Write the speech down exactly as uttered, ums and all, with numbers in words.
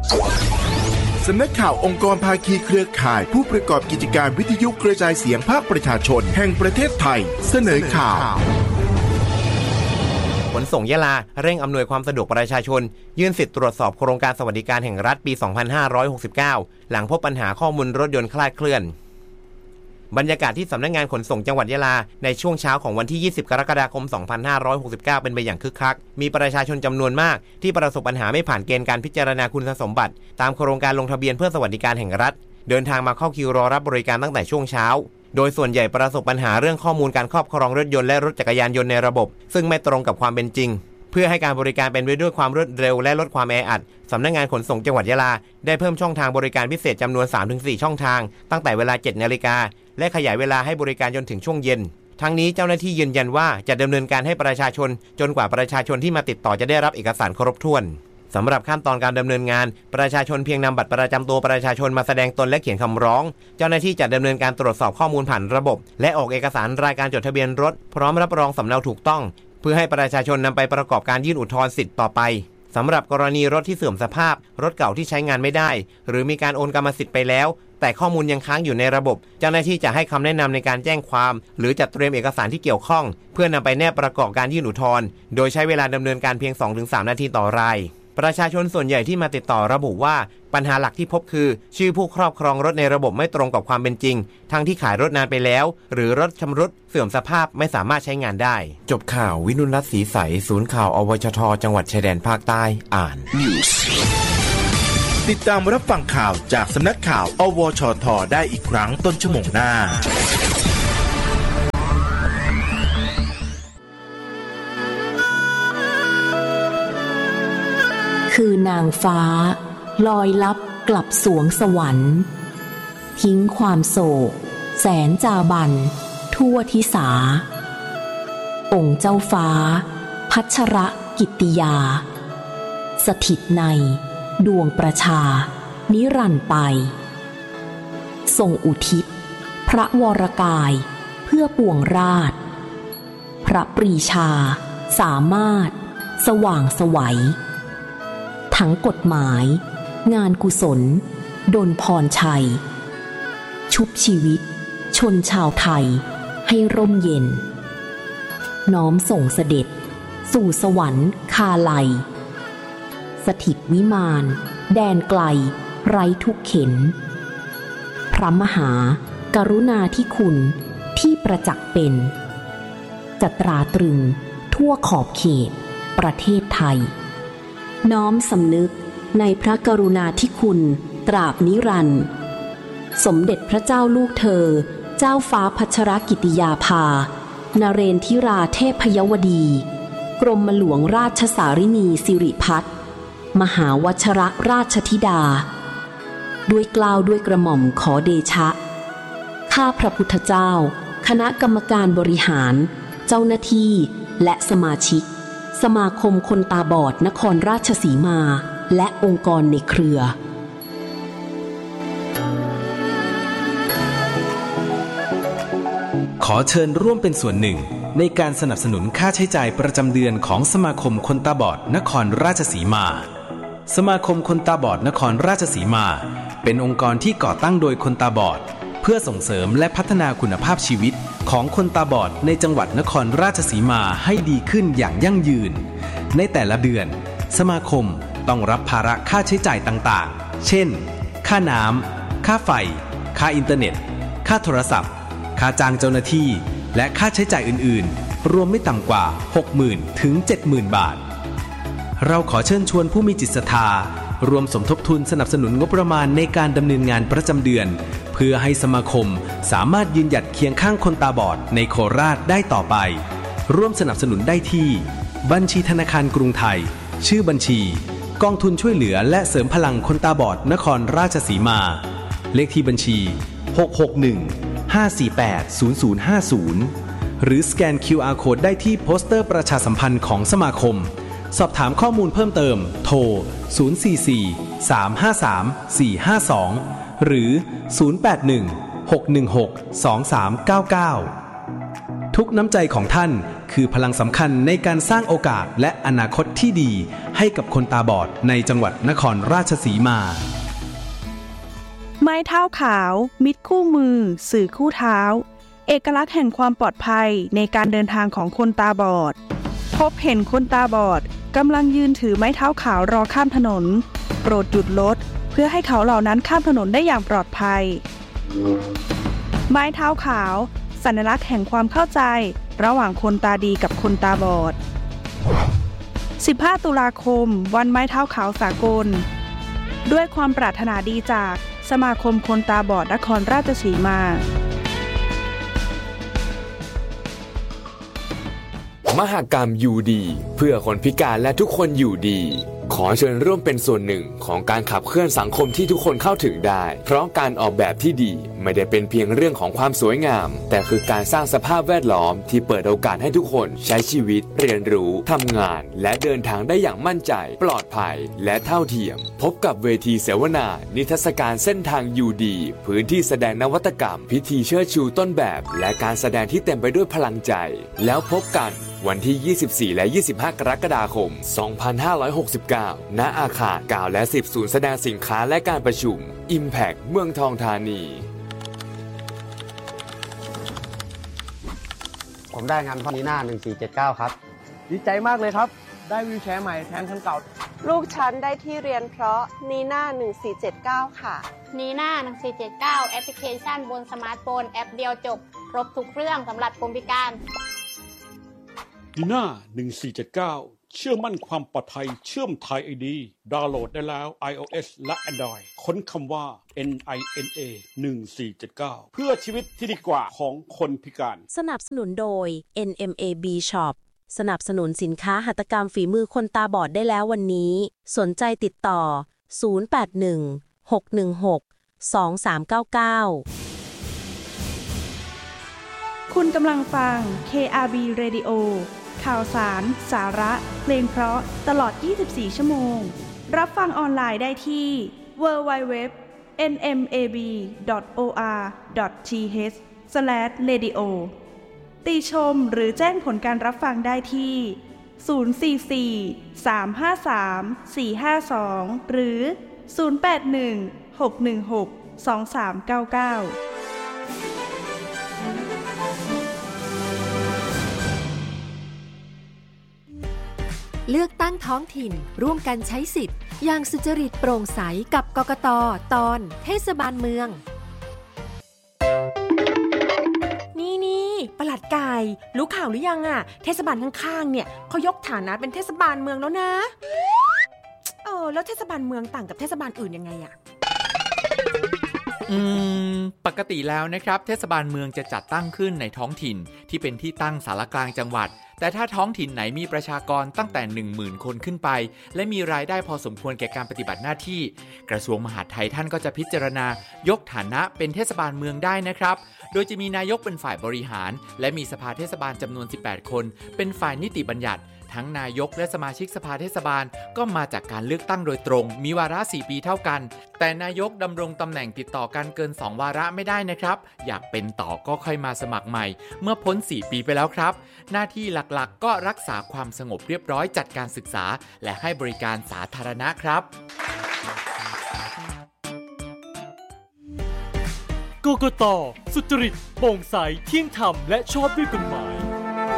สำนักข่าวองค์กรภาคีเครือข่ายผู้ประกอบกิจการวิทยุกระจายเสียงภาคประชาชนแห่งประเทศไทยเสนอข่าวขนส่งยะลาเร่งอำนวยความสะดวกประชาชนยื่นสิทธิ์ตรวจสอบโครงการสวัสดิการแห่งรัฐปี สองพันห้าร้อยหกสิบเก้า หลังพบปัญหาข้อมูลรถยนต์คลาดเคลื่อนบรรยากาศที่สำนักงานขนส่งจังหวัดยะลาในช่วงเช้าของวันที่ ยี่สิบ กรกฎาคม สองพันห้าร้อยหกสิบเก้า เป็นไปอย่างคึกคักมีประชาชนจำนวนมากที่ประสบปัญหาไม่ผ่านเกณฑ์การพิจารณาคุณสมบัติตามโครงการลงทะเบียนเพื่อสวัสดิการแห่งรัฐเดินทางมาเข้าคิวรอรับบริการตั้งแต่ช่วงเช้าโดยส่วนใหญ่ประสบปัญหาเรื่องข้อมูลการครอบครองรถยนต์และรถจักรยานยนต์ในระบบซึ่งไม่ตรงกับความเป็นจริงเพื่อให้การบริการเป็นไปด้วยความรวดเร็วและลดความแออัดสำนักงานขนส่งจังหวัดยะลาได้เพิ่มช่องทางบริการพิเศษจำนวน สามถึงสี่ ช่องทางตั้งแต่เวลา เจ็ดนาฬิกาและขยายเวลาให้บริการจนถึงช่วงเย็นทั้งนี้เจ้าหน้าที่ยืนยันว่าจะดำเนินการให้ประชาชนจนกว่าประชาชนที่มาติดต่อจะได้รับเอกสารครบถ้วนสำหรับขั้นตอนการดำเนินงานประชาชนเพียงนำบัตรประจำตัวประชาชนมาแสดงตนและเขียนคำร้องเจ้าหน้าที่จะดำเนินการตรวจสอบข้อมูลผ่านระบบและออกเอกสารรายการจดทะเบียนรถพร้อมรับรองสำเนาถูกต้องเพื่อให้ประชาชนนำไปประกอบการยื่นอุทธรณ์สิทธิ์ต่อไปสำหรับกรณีรถที่เสื่อมสภาพรถเก่าที่ใช้งานไม่ได้หรือมีการโอนกรรมสิทธิ์ไปแล้วแต่ข้อมูลยังค้างอยู่ในระบบเจ้าหน้าที่จะให้คำแนะนำในการแจ้งความหรือจัดเตรียมเอกสารที่เกี่ยวข้องเพื่อนำไปแนบประกอบการยื่นอุทธรณ์โดยใช้เวลาดำเนินการเพียง สองถึงสาม นาทีต่อรายประชาชนส่วนใหญ่ที่มาติดต่อระบุว่าปัญหาหลักที่พบคือชื่อผู้ครอบครองรถในระบบไม่ตรงกับความเป็นจริงทั้งที่ขายรถนานไปแล้วหรือรถชำรุดเสื่อมสภาพไม่สามารถใช้งานได้จบข่าววินุรัตน์ศรีใสศูนย์ข่าวอวชทจังหวัดชายแดนภาคใต้อ่าน News ติดตามรับฟังข่าวจากสำนักข่าวอวชทได้อีกครั้งต้นชั่วโมงหน้าคือนางฟ้าลอยลับกลับสวงสวรรค์ทิ้งความโศกแสนจาบันทั่วทิสาองค์เจ้าฟ้าพัชรกิตติยาสถิตในดวงประชานิรันดร์ไปทรงอุทิศพระวรกายเพื่อปวงราชพระปรีชาสามารถสว่างไสวทั้งกฎหมายงานกุศลดลพรชัยชุบชีวิตชนชาวไทยให้ร่มเย็นน้อมส่งเสด็จสู่สวรรค์คาลัยสถิตวิมานแดนไกลไร้ทุกเข็ญพระมหากรุณาธิคุณที่ประจักษ์เป็นจะตราตรึงทั่วขอบเขตประเทศไทยน้อมสำนึกในพระกรุณาธิคุณตราบนิรันดร์สมเด็จพระเจ้าลูกเธอเจ้าฟ้าพัชรกิติยาภานเรนทิราเทพยวดีกรมหลวงราชสารินีสิริพัฒน์มหาวชรราชธิดาด้วยเกล้าด้วยกระหม่อมขอเดชะข้าพระพุทธเจ้าคณะกรรมการบริหารเจ้าหน้าที่และสมาชิกสมาคมคนตาบอดนครราชสีมาและองค์กรในเครือขอเชิญร่วมเป็นส่วนหนึ่งในการสนับสนุนค่าใช้จ่ายประจำเดือนของสมาคมคนตาบอดนครราชสีมาสมาคมคนตาบอดนครราชสีมาเป็นองค์กรที่ก่อตั้งโดยคนตาบอดเพื่อส่งเสริมและพัฒนาคุณภาพชีวิตของคนตาบอดในจังหวัดนครราชสีมาให้ดีขึ้นอย่างยั่งยืนในแต่ละเดือนสมาคมต้องรับภาระค่าใช้จ่ายต่างๆเช่นค่าน้ำค่าไฟค่าอินเทอร์เน็ตค่าโทรศัพท์ค่าจ้างเจ้าหน้าที่และค่าใช้จ่ายอื่นๆรวมไม่ต่ำกว่า หกหมื่น ถึง เจ็ดหมื่น บาทเราขอเชิญชวนผู้มีจิตศรัทธารวมสมทบทุนสนับสนุนงบประมาณในการดำเนินงานประจำเดือนเพื่อให้สมาคมสามารถยืนหยัดเคียงข้างคนตาบอดในโคราชได้ต่อไปร่วมสนับสนุนได้ที่บัญชีธนาคารกรุงไทยชื่อบัญชีกองทุนช่วยเหลือและเสริมพลังคนตาบอดนครราชสีมาเลขที่บัญชีหก หก หนึ่ง ห้า สี่ แปด ศูนย์ ศูนย์ ห้า ศูนย์หรือสแกน คิว อาร์ Code ได้ที่โปสเตอร์ประชาสัมพันธ์ของสมาคมสอบถามข้อมูลเพิ่มเติมโทรศูนย์ สี่ สี่ สาม ห้า สาม สี่ ห้า สองหรือศูนย์ แปด หนึ่ง หก หนึ่ง หก สอง สาม เก้า เก้าทุกน้ำใจของท่านคือพลังสำคัญในการสร้างโอกาสและอนาคตที่ดีให้กับคนตาบอดในจังหวัดนครราชสีมาไม้เท้าขาวมิตรคู่มือสื่อคู่เท้าเอกลักษณ์แห่งความปลอดภัยในการเดินทางของคนตาบอดพบเห็นคนตาบอดกำลังยืนถือไม้เท้าขาวรอข้ามถนนโปรดหยุดรถเพื่อให้เขาเหล่านั้นข้ามถนนได้อย่างปลอดภัยไม้เท้าขาวสัญลักษณ์แห่งความเข้าใจระหว่างคนตาดีกับคนตาบอดสิบห้าตุลาคมวันไม้เท้าขาวสากลด้วยความปรารถนาดีจากสมาคมคนตาบอดนครราชสีมามหกรรมอยู่ดีเพื่อคนพิการและทุกคนอยู่ดีขอเชิญร่วมเป็นส่วนหนึ่งของการขับเคลื่อนสังคมที่ทุกคนเข้าถึงได้เพราะการออกแบบที่ดีไม่ได้เป็นเพียงเรื่องของความสวยงามแต่คือการสร้างสภาพแวดล้อมที่เปิดโอกาสให้ทุกคนใช้ชีวิตเรียนรู้ทำงานและเดินทางได้อย่างมั่นใจปลอดภัยและเท่าเทียมพบกับเวทีเสวนานิทรรศการเส้นทางอยู่ดีพื้นที่แสดงนวัตกรรมพิธีเชิดชูต้นแบบและการแสดงที่เต็มไปด้วยพลังใจแล้วพบกันวันที่ยี่สิบสี่และยี่สิบห้ากรกฎาคมสองพันห้าร้อยหกสิบเก้าณอาคารเก้าและสิบศูนย์แสดงสินค้าและการประชุม Impact เมืองทองธานีผมได้งานพอนีน่าหนึ่งสี่เจ็ดเก้าครับดีใจมากเลยครับได้วีลแชร์ใหม่แทนคันเก่าลูกฉันได้ที่เรียนเพราะนีน่าหนึ่งสี่เจ็ดเก้าค่ะนีน่าหนึ่งสี่เจ็ดเก้าแอปพลิเคชันบนสมาร์ทโฟนแอปเดียวจบครบทุกเรื่องสำหรับคนพิการนีน่าหนึ่งสี่เจ็ดเก้าเชื่อมั่นความปลอดภัยเชื่อมไทย ไอ ดี ดาวน์โหลดได้แล้ว iOS และ Android ค้นคำว่า เอ็น ไอ เอ็น เอ หนึ่งสี่เจ็ดเก้า เพื่อชีวิตที่ดีกว่าของคนพิการสนับสนุนโดย เอ็น เอ็ม เอ บี Shop สนับสนุนสินค้าหัตถกรรมฝีมือคนตาบอดได้แล้ววันนี้สนใจติดต่อศูนย์ แปด หนึ่ง หก หนึ่ง หก สอง สาม เก้า เก้าคุณกำลังฟัง เค อาร์ บี Radio ข่าวสาร สาระ เพลงเพราะตลอดยี่สิบสี่ชั่วโมงรับฟังออนไลน์ได้ที่ ดับเบิลยู ดับเบิลยู ดับเบิลยู ดอท เอ็น เอ็ม เอ บี ดอท โอ อาร์ ดอท ที เอช สแลช เรดิโอ ติชมหรือแจ้งผลการรับฟังได้ที่ ศูนย์ สี่ สี่ สาม ห้า สาม สี่ ห้า สอง หรือ ศูนย์ แปด หนึ่ง หก หนึ่ง หก สอง สาม เก้า เก้าเลือกตั้งท้องถิ่นร่วมกันใช้สิทธิ์อย่างสุจริตโปร่งใสกับกกต.ตอนเทศบาลเมืองนี่นี่ปลัดไก่รู้ข่าวหรือยังอ่ะเทศบาลข้างๆเนี่ยเขายกฐานะเป็นเทศบาลเมืองแล้วนะเออแล้วเทศบาลเมืองต่างกับเทศบาลอื่นยังไงอ่ะอืมปกติแล้วนะครับเทศบาลเมืองจะจัดตั้งขึ้นในท้องถิ่นที่เป็นที่ตั้งสารกลางจังหวัดแต่ถ้าท้องถิ่นไหนมีประชากรตั้งแต่ หนึ่งหมื่น คนขึ้นไปและมีรายได้พอสมควรแก่การปฏิบัติหน้าที่กระทรวงมหาดไทยท่านก็จะพิจารณายกฐานะเป็นเทศบาลเมืองได้นะครับโดยจะมีนายกเป็นฝ่ายบริหารและมีสภาเทศบาลจำนวนสิบแปดคนเป็นฝ่ายนิติบัญญัติทั้งนายกและสมาชิกสภาเทศบาลก็มาจากการเลือกตั้งโดยตรงมีวาระสี่ปีเท่ากันแต่นายกดำรงตำแหน่งติดต่อกันเกินสองวาระไม่ได้นะครับอยากเป็นต่อก็ค่อยมาสมัครใหม่เมื่อพ้นสี่ปีไปแล้วครับหน้าที่หลักๆก็รักษาความสงบเรียบร้อยจัดการศึกษาและให้บริการสาธารณะครับกกต.สุจริตโปร่งใสเที่ยงธรรมและชอบด้วยกฎหมาย